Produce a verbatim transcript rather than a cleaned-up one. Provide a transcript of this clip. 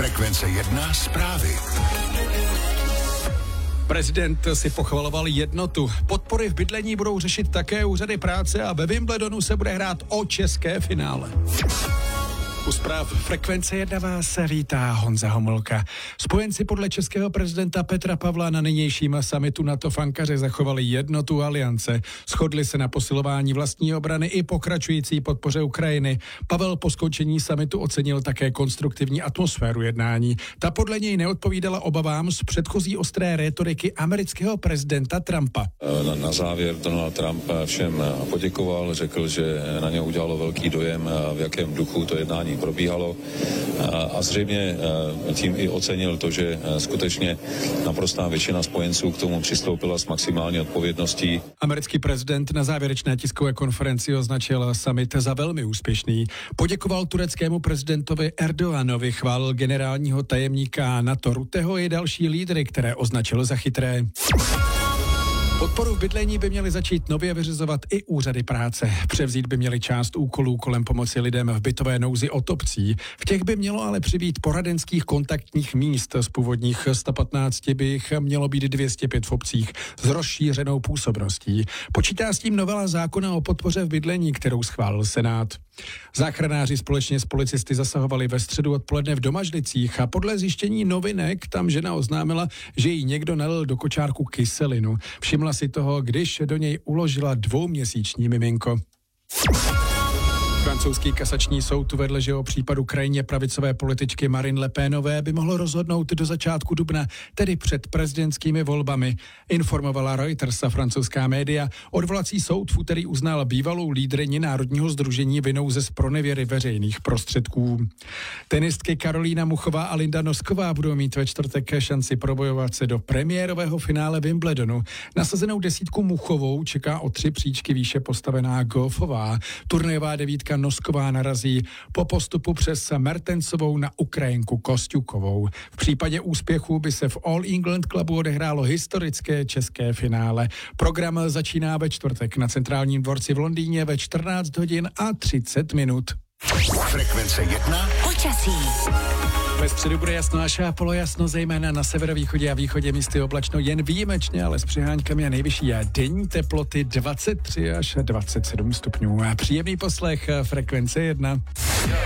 Frekvence jedna zprávy. Prezident si pochvaloval jednotu. Podpory v bydlení budou řešit také úřady práce a ve Wimbledonu se bude hrát o české finále. U zpráv Frekvence jedna vás vítá Honza Homolka. Spojenci podle českého prezidenta Petra Pavla na nynějším summitu NATO v Ankaře zachovali jednotu aliance. Shodli se na posilování vlastní obrany i pokračující podpoře Ukrajiny. Pavel po skončení summitu ocenil také konstruktivní atmosféru jednání. Ta podle něj neodpovídala obavám z předchozí ostré rétoriky amerického prezidenta Trumpa. Na, na závěr Donald Trump všem poděkoval, řekl, že na ně udělalo velký dojem, v jakém duchu to jednání probíhalo a zřejmě tím i ocenil to, že skutečně naprostá většina spojenců k tomu přistoupila s maximální odpovědností. Americký prezident na závěrečné tiskové konferenci označil summit za velmi úspěšný. Poděkoval tureckému prezidentovi Erdoganovi, chválil generálního tajemníka NATO Rutteho i další lídry, které označil za chytré. Podporu v bydlení by měly začít nově vyřizovat i úřady práce. Převzít by měly část úkolů kolem pomoci lidem v bytové nouzi od obcí. V těch by mělo ale přibýt poradenských kontaktních míst. Z původních sto patnáct by jich mělo být dvě stě pět v obcích s rozšířenou působností. Počítá s tím novela zákona o podpoře v bydlení, kterou schválil Senát. Záchranáři společně s policisty zasahovali ve středu odpoledne v Domažlicích a podle zjištění Novinek tam žena oznámila, že jí někdo nalil do kočárku kyselinu. Všimla si toho, když do něj uložila dvouměsíční miminko. Francouzský kasační soud uvedl, že o případu krajně pravicové političky Marine Le Penové by mohlo rozhodnout do začátku dubna, tedy před prezidentskými volbami. Informovala Reuters a francouzská média. Odvolací soud v úterý uznal bývalou lídryni Národního sdružení vinou ze zpronevěry veřejných prostředků. Tenistky Karolína Muchová a Linda Nosková budou mít ve čtvrtek šanci probojovat se do premiérového finále Wimbledonu. Nasazenou desítku Muchovou čeká o tři příčky výše postavená Goffová. Turnajová devítka Nosková narazí po postupu přes Mertensovou na Ukrajinku Kostjukovou. V případě úspěchu by se v All England Clubu odehrálo historické české finále. Program začíná ve čtvrtek na Centrálním dvorci v Londýně ve čtrnáct hodin a třicet minut. Frekvence jedna. Počasí. Ve středu bude jasno až polojasno, zejména na severovýchodě a východě místy oblačno jen výjimečně, ale s přiháňkami a nejvyšší a denní teploty dvacet tři až dvacet sedm stupňů. A příjemný poslech Frekvence jedna.